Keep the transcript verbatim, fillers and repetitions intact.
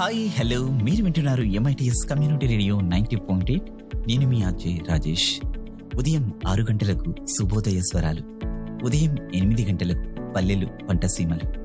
Hi hello మీరు వింటున్నారు MITS community radio ninety point eight. నేను మీ అజయ్ రాజేష్. ఉదయం ఆరు గంటలకు శుభోదయ స్వరాలు, ఉదయం ఎనిమిది గంటలకు పల్లెలు పంటసీమలు,